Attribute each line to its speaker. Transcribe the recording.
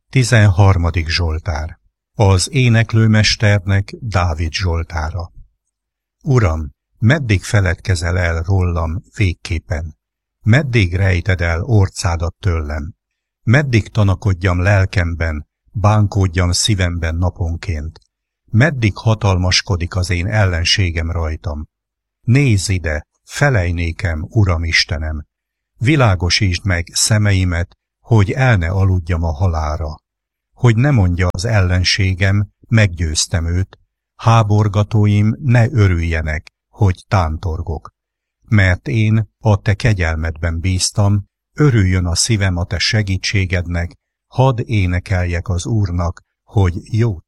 Speaker 1: 13. Zsoltár. Az éneklőmesternek Dávid Zsoltára. Uram, meddig feledkezel el rólam végképpen? Meddig rejted el orcádat tőlem? Meddig tanakodjam lelkemben, bánkódjam szívemben naponként? Meddig hatalmaskodik az én ellenségem rajtam? Nézz ide, felej nékem, Uram Istenem! Világosítsd meg szemeimet, hogy el ne aludjam a halálra. Hogy ne mondja az ellenségem, meggyőztem őt, háborgatóim ne örüljenek, hogy tántorgok. Mert én a te kegyelmedben bíztam, örüljön a szívem a te segítségednek, hadd énekeljek az Úrnak, hogy jót